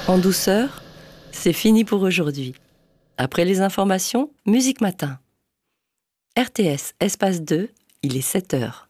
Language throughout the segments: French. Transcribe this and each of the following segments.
En douceur, c'est fini pour aujourd'hui. Après les informations, Musique Matin. RTS, espace 2, il est 7h.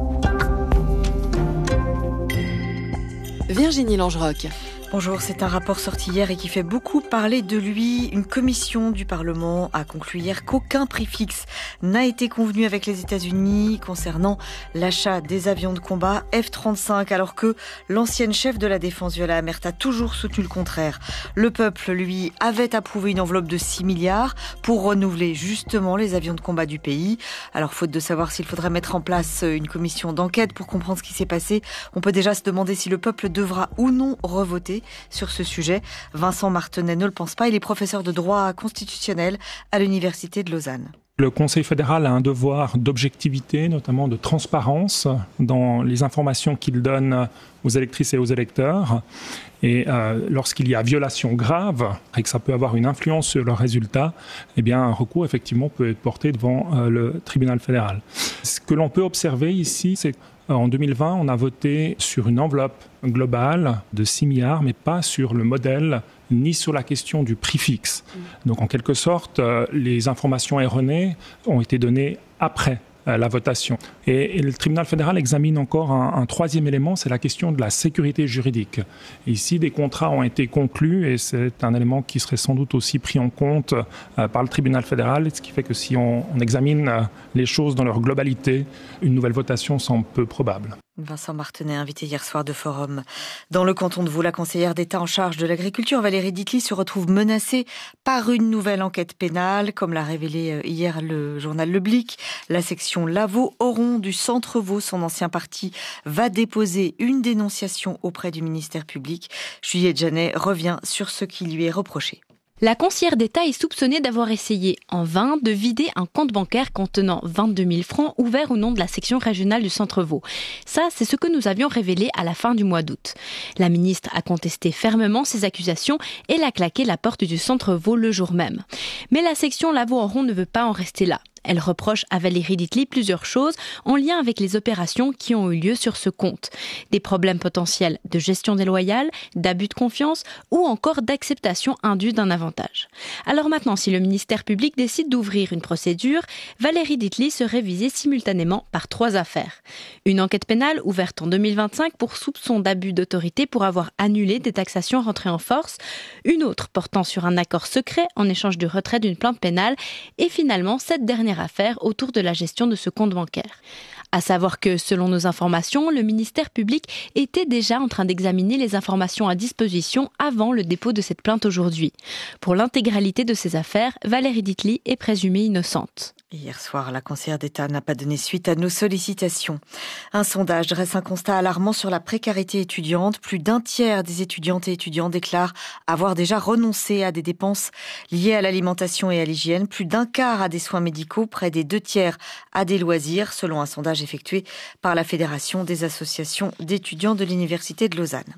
Virginie Langeroc. Bonjour, c'est un rapport sorti hier et qui fait beaucoup parler de lui. Une commission du Parlement a conclu hier qu'aucun prix fixe n'a été convenu avec les États-Unis concernant l'achat des avions de combat F-35, alors que l'ancienne chef de la défense Viola Amert a toujours soutenu le contraire. Le peuple, lui, avait approuvé une enveloppe de 6 milliards pour renouveler justement les avions de combat du pays. Alors, faute de savoir s'il faudrait mettre en place une commission d'enquête pour comprendre ce qui s'est passé, on peut déjà se demander si le peuple devra ou non revoter sur ce sujet. Vincent Martenay ne le pense pas. Il est professeur de droit constitutionnel à l'Université de Lausanne. Le Conseil fédéral a un devoir d'objectivité, notamment de transparence dans les informations qu'il donne aux électrices et aux électeurs. Et lorsqu'il y a violation grave et que ça peut avoir une influence sur le résultat, eh bien, un recours effectivement peut être porté devant le tribunal fédéral. Ce que l'on peut observer ici, c'est qu'en 2020, on a voté sur une enveloppe globale de 6 milliards, mais pas sur le modèle ni sur la question du prix fixe. Donc en quelque sorte, les informations erronées ont été données après la votation. Et le tribunal fédéral examine encore un troisième élément, c'est la question de la sécurité juridique. Et ici, des contrats ont été conclus et c'est un élément qui serait sans doute aussi pris en compte par le tribunal fédéral, ce qui fait que si on examine les choses dans leur globalité, une nouvelle votation semble peu probable. Vincent Martenay, invité hier soir de Forum. Dans le canton de Vaud, la conseillère d'État en charge de l'agriculture, Valérie Ditely, se retrouve menacée par une nouvelle enquête pénale. Comme l'a révélé hier le journal Le Blic, la section Lavaux-Oron du Centre Vaud, son ancien parti, va déposer une dénonciation auprès du ministère public. Juliette Janet revient sur ce qui lui est reproché. La conseillère d'État est soupçonnée d'avoir essayé en vain de vider un compte bancaire contenant 22 000 francs ouvert au nom de la section régionale du Centre Vaud. Ça, c'est ce que nous avions révélé à la fin du mois d'août. La ministre a contesté fermement ces accusations et l'a claqué la porte du Centre Vaud le jour même. Mais la section Lavaux-Oron ne veut pas en rester là. Elle reproche à Valérie Ditely plusieurs choses en lien avec les opérations qui ont eu lieu sur ce compte. Des problèmes potentiels de gestion déloyale, d'abus de confiance ou encore d'acceptation indue d'un avantage. Alors maintenant, si le ministère public décide d'ouvrir une procédure, Valérie Ditely serait visée simultanément par 3 affaires. Une enquête pénale ouverte en 2025 pour soupçon d'abus d'autorité pour avoir annulé des taxations rentrées en force, une autre portant sur un accord secret en échange du retrait d'une plainte pénale et finalement cette dernière affaire autour de la gestion de ce compte bancaire. À savoir que, selon nos informations, le ministère public était déjà en train d'examiner les informations à disposition avant le dépôt de cette plainte aujourd'hui. Pour l'intégralité de ces affaires, Valérie Ditely est présumée innocente. Hier soir, la conseillère d'État n'a pas donné suite à nos sollicitations. Un sondage dresse un constat alarmant sur la précarité étudiante. Plus d'un tiers des étudiantes et étudiants déclarent avoir déjà renoncé à des dépenses liées à l'alimentation et à l'hygiène. Plus d'un quart à des soins médicaux, près des 2 tiers à des loisirs, selon un sondage effectué par la Fédération des associations d'étudiants de l'Université de Lausanne.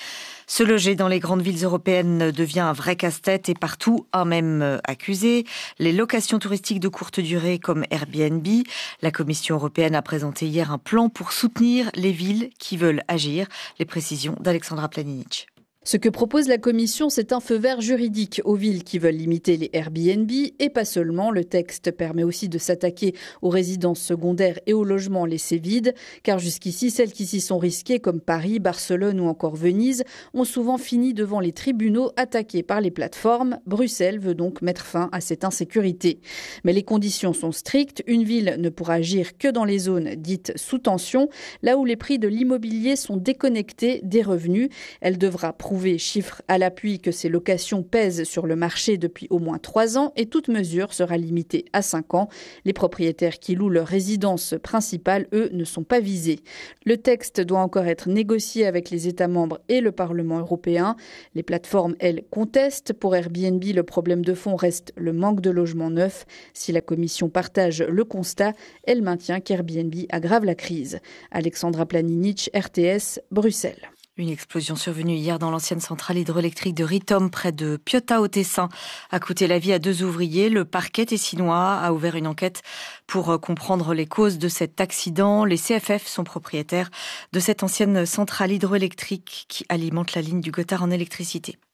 Se loger dans les grandes villes européennes devient un vrai casse-tête et partout un même accusé. Les locations touristiques de courte durée comme Airbnb. La Commission européenne a présenté hier un plan pour soutenir les villes qui veulent agir. Les précisions d'Alexandra Planinic. Ce que propose la Commission, c'est un feu vert juridique aux villes qui veulent limiter les Airbnb et pas seulement. Le texte permet aussi de s'attaquer aux résidences secondaires et aux logements laissés vides, car jusqu'ici, celles qui s'y sont risquées, comme Paris, Barcelone ou encore Venise, ont souvent fini devant les tribunaux attaqués par les plateformes. Bruxelles veut donc mettre fin à cette insécurité. Mais les conditions sont strictes. Une ville ne pourra agir que dans les zones dites sous tension, là où les prix de l'immobilier sont déconnectés des revenus. Elle devra prouver chiffre à l'appui que ces locations pèsent sur le marché depuis au moins 3 ans et toute mesure sera limitée à 5 ans. Les propriétaires qui louent leur résidence principale, eux, ne sont pas visés. Le texte doit encore être négocié avec les États membres et le Parlement européen. Les plateformes, elles, contestent. Pour Airbnb, le problème de fond reste le manque de logements neufs. Si la Commission partage le constat, elle maintient qu'Airbnb aggrave la crise. Alexandra Planinic, RTS, Bruxelles. Une explosion survenue hier dans l'ancienne centrale hydroélectrique de Ritom, près de Piotta au Tessin, a coûté la vie à 2 ouvriers. Le parquet tessinois a ouvert une enquête pour comprendre les causes de cet accident. Les CFF sont propriétaires de cette ancienne centrale hydroélectrique qui alimente la ligne du Gothard en électricité.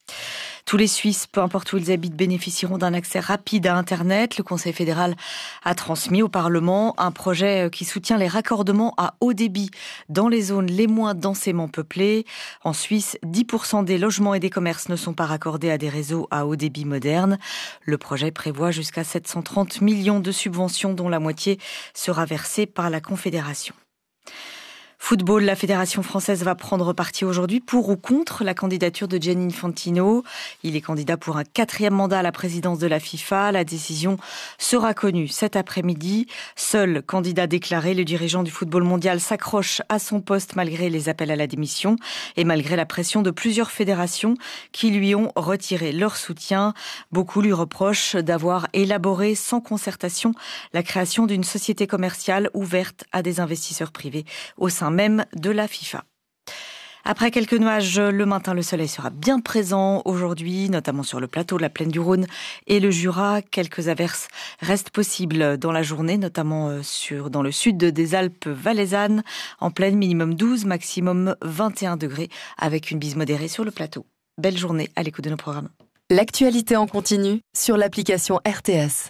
Tous les Suisses, peu importe où ils habitent, bénéficieront d'un accès rapide à Internet. Le Conseil fédéral a transmis au Parlement un projet qui soutient les raccordements à haut débit dans les zones les moins densément peuplées. En Suisse, 10% des logements et des commerces ne sont pas raccordés à des réseaux à haut débit modernes. Le projet prévoit jusqu'à 730 millions de subventions, dont la moitié sera versée par la Confédération. Football, la Fédération française va prendre parti aujourd'hui pour ou contre la candidature de Gianni Infantino. Il est candidat pour un 4e mandat à la présidence de la FIFA. La décision sera connue cet après-midi. Seul candidat déclaré, le dirigeant du football mondial s'accroche à son poste malgré les appels à la démission et malgré la pression de plusieurs fédérations qui lui ont retiré leur soutien. Beaucoup lui reprochent d'avoir élaboré sans concertation la création d'une société commerciale ouverte à des investisseurs privés au sein même de la FIFA. Après quelques nuages, le matin, le soleil sera bien présent aujourd'hui, notamment sur le plateau, la plaine du Rhône et le Jura. Quelques averses restent possibles dans la journée, notamment dans le sud des Alpes valaisannes. En plaine, minimum 12, maximum 21 degrés, avec une bise modérée sur le plateau. Belle journée à l'écoute de nos programmes. L'actualité en continu sur l'application RTS.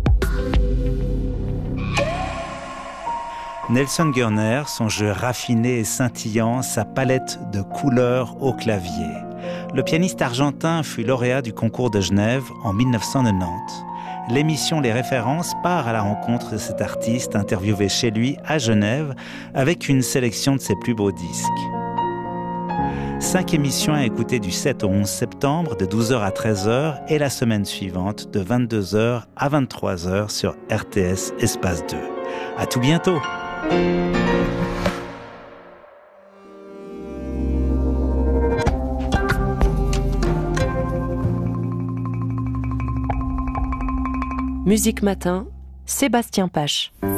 Nelson Gurner, son jeu raffiné et scintillant, sa palette de couleurs au clavier. Le pianiste argentin fut lauréat du concours de Genève en 1990. L'émission Les Références part à la rencontre de cet artiste interviewé chez lui à Genève avec une sélection de ses plus beaux disques. 5 émissions à écouter du 7 au 11 septembre de 12h à 13h et la semaine suivante de 22h à 23h sur RTS Espace 2. À tout bientôt! Musique Matin, Sébastien Pache.